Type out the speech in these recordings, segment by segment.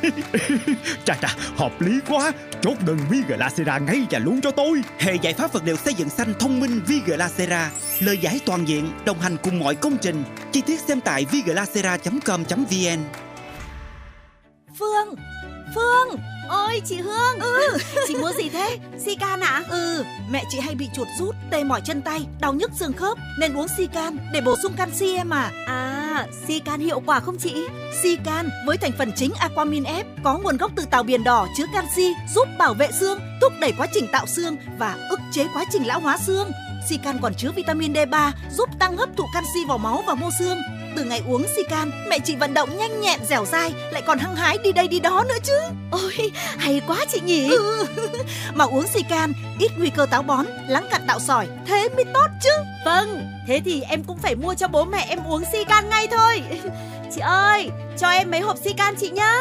Chà, hợp lý quá. Chốt đơn Vigalacera ngay và luôn cho tôi. Hệ giải pháp vật liệu xây dựng xanh thông minh Vigalacera, lời giải toàn diện, đồng hành cùng mọi công trình. Chi tiết xem tại vigalacera.com.vn. Phương, ôi chị Hương. Chị mua gì thế? Sican ạ? Mẹ chị hay bị chuột rút, tê mỏi chân tay, đau nhức xương khớp nên uống Sican để bổ sung canxi em à. Sican hiệu quả không chị? Sican với thành phần chính Aquamin F có nguồn gốc từ tàu biển đỏ, chứa canxi, giúp bảo vệ xương, thúc đẩy quá trình tạo xương và ức chế quá trình lão hóa xương. Sican còn chứa vitamin D3 giúp tăng hấp thụ canxi vào máu và mô xương. Từ ngày uống Sican, mẹ chị vận động nhanh nhẹn, dẻo dai, lại còn hăng hái đi đây đi đó nữa chứ. Ôi, hay quá chị nhỉ. Mà uống Sican ít nguy cơ táo bón, lắng cặn tạo sỏi, thế mới tốt chứ. Vâng, thế thì em cũng phải mua cho bố mẹ em uống Sican ngay thôi. Chị ơi, cho em mấy hộp Sican chị nhá.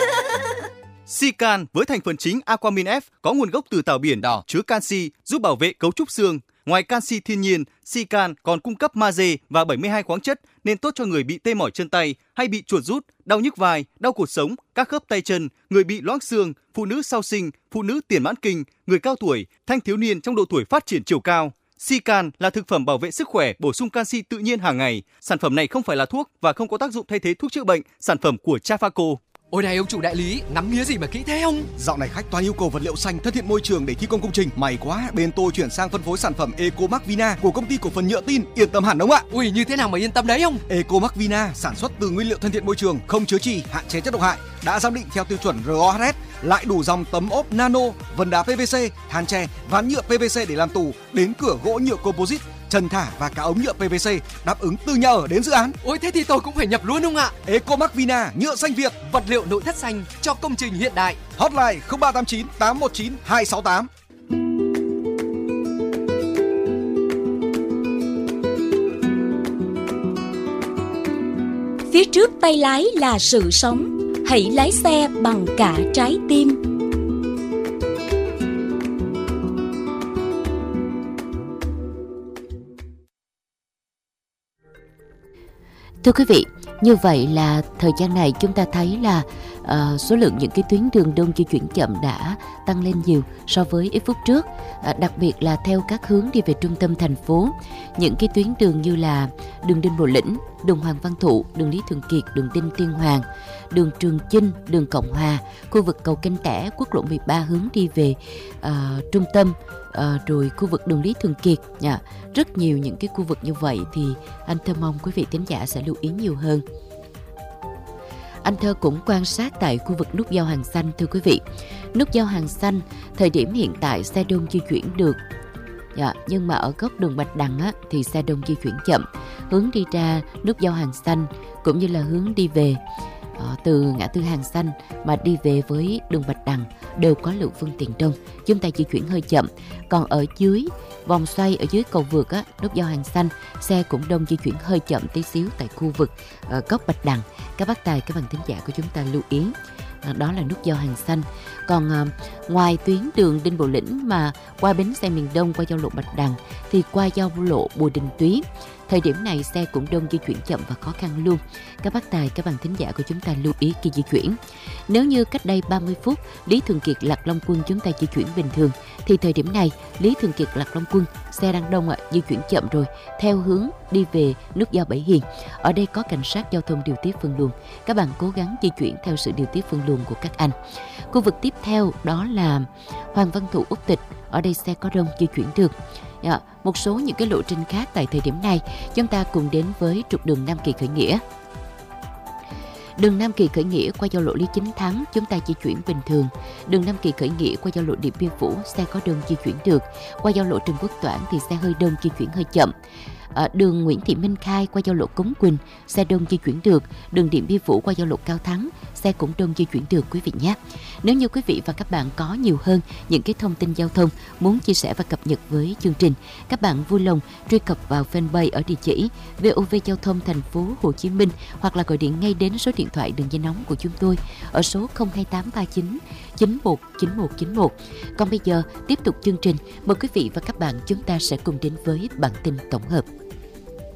Sican với thành phần chính Aquamin F có nguồn gốc từ tàu biển đỏ, chứa canxi, giúp bảo vệ cấu trúc xương. Ngoài canxi thiên nhiên, Sican còn cung cấp magie và 72 khoáng chất nên tốt cho người bị tê mỏi chân tay hay bị chuột rút, đau nhức vai, đau cột sống, các khớp tay chân, người bị loãng xương, phụ nữ sau sinh, phụ nữ tiền mãn kinh, người cao tuổi, thanh thiếu niên trong độ tuổi phát triển chiều cao. Sican là thực phẩm bảo vệ sức khỏe, bổ sung canxi tự nhiên hàng ngày. Sản phẩm này không phải là thuốc và không có tác dụng thay thế thuốc chữa bệnh. Sản phẩm của Trafaco. Ôi này ông chủ đại lý, ngắm nghía gì mà kỹ thế ông? Dạo này khách toàn yêu cầu vật liệu xanh thân thiện môi trường để thi công công trình. May quá, bên tôi chuyển sang phân phối sản phẩm Ecomac Vina của công ty cổ phần Nhựa Tin, yên tâm hẳn ông ạ. Ui, như thế nào mà yên tâm đấy ông? Ecomac Vina sản xuất từ nguyên liệu thân thiện môi trường, không chứa chì, hạn chế chất độc hại, đã giám định theo tiêu chuẩn RoHS, lại đủ dòng tấm ốp nano, vân đá PVC, than tre, ván nhựa PVC để làm tủ, đến cửa gỗ nhựa composite, trần thả và cả ống nhựa PVC, đáp ứng từ nhà ở đến dự án. Ôi thế thì tôi cũng phải nhập luôn ông ạ. Ecomac Vina, nhựa xanh Việt, vật liệu nội thất xanh cho công trình hiện đại. Hotline 0389 819 268. Phía trước tay lái là sự sống, hãy lái xe bằng cả trái tim. Thưa quý vị, như vậy là thời gian này chúng ta thấy là số lượng những cái tuyến đường đông di chuyển chậm đã tăng lên nhiều so với ít phút trước, đặc biệt là theo các hướng đi về trung tâm thành phố. Những cái tuyến đường như là đường Đinh Bộ Lĩnh, đường Hoàng Văn Thụ, đường Lý Thường Kiệt, đường Đinh Tiên Hoàng, đường Trường Chinh, đường Cộng Hòa, khu vực cầu Kênh Tẻ, quốc lộ 13 hướng đi về trung tâm, rồi khu vực đường Lý Thường Kiệt. Rất nhiều những cái khu vực như vậy thì anh Thơ mong quý vị thính giả sẽ lưu ý nhiều hơn. Anh Thơ cũng quan sát tại khu vực nút giao Hàng Xanh. Thưa quý vị, nút giao Hàng Xanh thời điểm hiện tại xe đông di chuyển được, nhưng mà ở góc đường Bạch Đằng thì xe đông di chuyển chậm. Hướng đi ra nút giao Hàng Xanh cũng như là hướng đi về từ ngã tư Hàng Xanh mà đi về với đường Bạch Đằng đều có lượng phương tiện đông, chúng ta di chuyển hơi chậm. Còn ở dưới vòng xoay, ở dưới cầu vượt nút giao Hàng Xanh, xe cũng đông, di chuyển hơi chậm tí xíu tại khu vực góc Bạch Đằng. Các bác tài, các bạn thính giả của chúng ta lưu ý, đó là nút giao Hàng Xanh. Còn ngoài tuyến đường Đinh Bộ Lĩnh mà qua bến xe miền Đông, qua giao lộ Bạch Đằng thì qua giao lộ Bùi Đình Túy, thời điểm này xe cũng đông, di chuyển chậm và khó khăn luôn. Các bác tài, các bạn thính giả của chúng ta lưu ý khi di chuyển. Nếu như cách đây 30 phút Lý Thường Kiệt Lạc Long Quân chúng ta di chuyển bình thường, thì thời điểm này Lý Thường Kiệt Lạc Long Quân xe đang đông di chuyển chậm rồi, theo hướng đi về nút giao Bảy Hiền. Ở đây có cảnh sát giao thông điều tiết phân luồng, các bạn cố gắng di chuyển theo sự điều tiết phân luồng của các anh. Khu vực tiếp theo đó là Hoàng Văn Thụ, Úc Tịch, ở đây xe có đông, di chuyển được. Một số những cái lộ trình khác tại thời điểm này, chúng ta cùng đến với trục đường Nam Kỳ Khởi Nghĩa. Đường Nam Kỳ Khởi Nghĩa qua giao lộ Lý Chính Thắng chúng ta di chuyển bình thường. Đường Nam Kỳ Khởi Nghĩa qua giao lộ Điện Biên Phủ xe có đông, di chuyển được. Qua giao lộ Trần Quốc Toản thì xe hơi đông, di chuyển hơi chậm. Đường Nguyễn Thị Minh Khai qua giao lộ Cống Quỳnh xe đông, di chuyển được. Đường Điện Biên Phủ qua giao lộ Cao Thắng xe cũng đông, di chuyển được quý vị nhé. Nếu như quý vị và các bạn có nhiều hơn những cái thông tin giao thông muốn chia sẻ và cập nhật với chương trình, các bạn vui lòng truy cập vào fanpage ở địa chỉ VOV Giao thông Thành phố Hồ Chí Minh, hoặc là gọi điện ngay đến số điện thoại đường dây nóng của chúng tôi ở số 02839 919191. Còn bây giờ tiếp tục chương trình, mời quý vị và các bạn chúng ta sẽ cùng đến với bản tin tổng hợp.